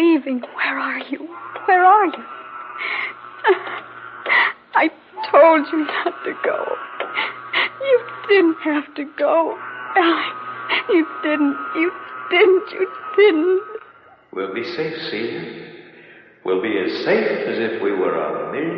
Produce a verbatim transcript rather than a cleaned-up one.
leaving. Where are you? Where are you? I told you not to go. You didn't have to go. Alex, you didn't. You didn't. You didn't. We'll be safe, Celia. We'll be as safe as if we were a million